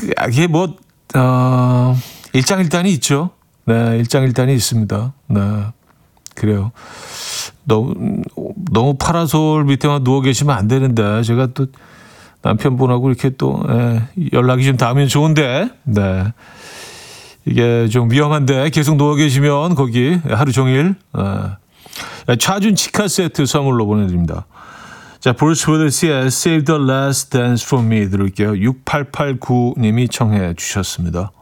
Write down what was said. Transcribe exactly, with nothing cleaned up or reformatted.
이게 뭐, 어, 일장일단이 있죠. 네, 일장일단이 있습니다. 네, 그래요. 너무, 너무 파라솔 밑에만 누워 계시면 안 되는데, 제가 또 남편분하고 이렇게 또, 예, 연락이 좀 닿으면 좋은데, 네. 이게 좀 위험한데, 계속 누워 계시면 거기 하루 종일, 예. 차준 치카 세트 선물로 보내드립니다. 자, 브루스 윌리스의 Save the Last Dance for Me 들을게요. 육팔팔구 님이 청해 주셨습니다.